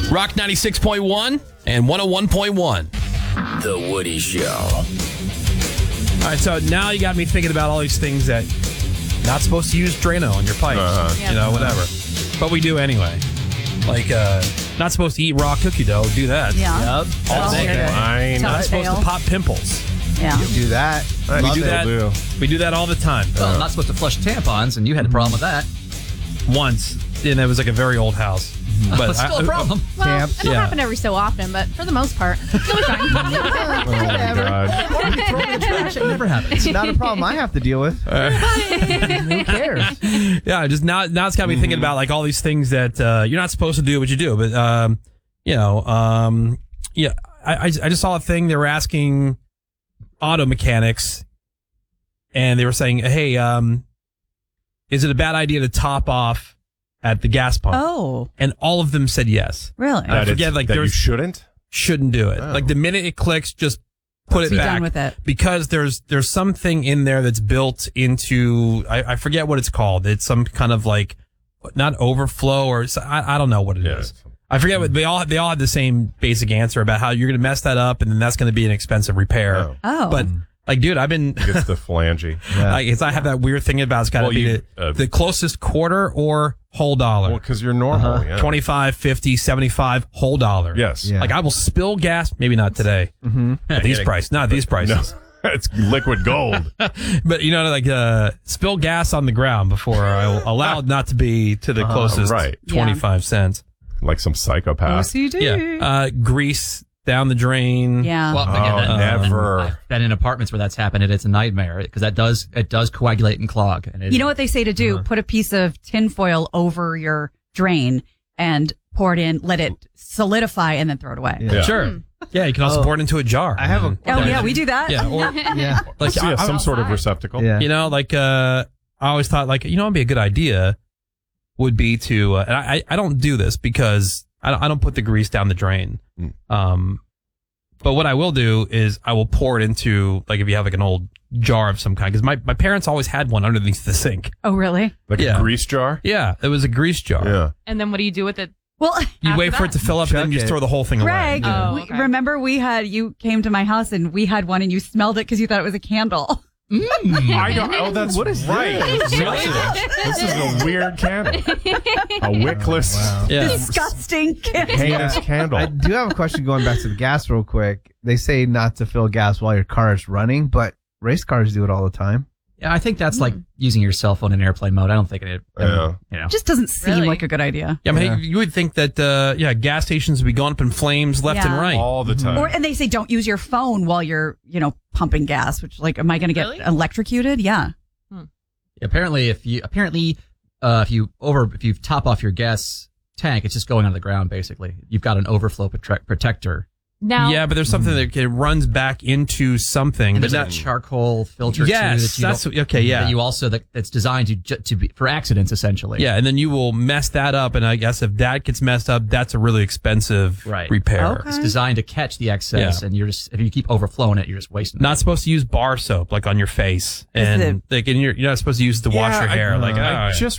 Rock 96.1 and 101.1. The Woody Show. All right, so now you got me thinking about all these things that not supposed to use Drano on your pipes. You know, whatever. But we do anyway. Like, not supposed to eat raw cookie dough. Do that. Yeah. Yep. All day. Fine. Not supposed to pop pimples. Yeah. You do that. We do that. We do that all the time. Well, not supposed to flush tampons, and you had a problem with that. Once, and it was like a very old house. But It's still a problem. Well, it'll happen every so often, but for the most part, it'll be fine. It never happens. It's not a problem I have to deal with. Who cares? Yeah, just now it's got me thinking about like all these things that you're not supposed to do, but you do. But I just saw a thing. They were asking auto mechanics, and they were saying, "Hey, is it a bad idea to top off at the gas pump?" Oh. And all of them said yes. Really? I forget, like, that you shouldn't do it. Oh. Like the minute it clicks, just put it Be back. done with it. Because there's something in there that's built into, I forget what it's called. It's some kind of like, not overflow or I don't know what it is. I forget what they all had the same basic answer about how you're going to mess that up and then that's going to be an expensive repair. Oh. But like, dude, I've been. It's the phalange. I have that weird thing about it's got to be the closest quarter or whole dollar. Well, because you're normal. Yeah. 25, 50, 75, whole dollar. Yes. Yeah. Like I will spill gas, maybe not today. At these prices. Not these prices. No, it's liquid gold. But you know, like spill gas on the ground before I will allow it not to be to the closest right. 25 cents. Like some psychopath. OCD. Yeah. Grease down the drain. Yeah. Well, again, never. I've been in apartments where that's happened, and it's a nightmare because it does coagulate and clog. And You know what they say to do? Put a piece of tinfoil over your drain and pour it in, let it solidify, and then throw it away. Yeah. Sure. Yeah, you can also pour it into a jar. I have a. Oh, yeah, we do that. Yeah, or Yeah. like some sort of receptacle. Yeah. you know, like I always thought, like, you know, it'd be a good idea would be to, and I don't do this because I don't put the grease down the drain. But what I will do is I will pour it into, like, if you have like an old jar of some kind, because my parents always had one underneath the sink. Oh, really? Like a grease jar? Yeah, it was a grease jar. Yeah. And then what do you do with it? Well, You wait for it to fill up, and then you just throw the whole thing Greg, away. Oh, okay. remember you came to my house and we had one and you smelled it because you thought it was a candle. I don't. Oh, that's right. This is a weird candle. A wickless, Yeah. Disgusting candle. heinous candle. I do have a question going back to the gas real quick. They say not to fill gas while your car is running, but race cars do it all the time. Yeah, I think that's like using your cell phone in airplane mode. I don't think it. Yeah. You know. Just doesn't seem Really? like a good idea. Yeah, I mean, you would think that, gas stations would be going up in flames left and Yeah. right. All the time. And they say don't use your phone while you're, pumping gas, which like, am I going to get Really? electrocuted? Yeah. Apparently, if you top off your gas tank, it's just going on the ground. Basically, you've got an overflow protector. Now, Yeah, but there's something that it runs back into something. And But there's that, a charcoal filter. yes, too, that's okay. Yeah, That you also that's designed to be for accidents essentially. yeah, and then you will mess that up. And I guess if that gets messed up, that's a really expensive repair. It's designed to catch the excess, Yeah. and if you keep overflowing it, you're just wasting it. Not supposed to use bar soap like on your face, and like, and you're not supposed to use it to wash your hair. I just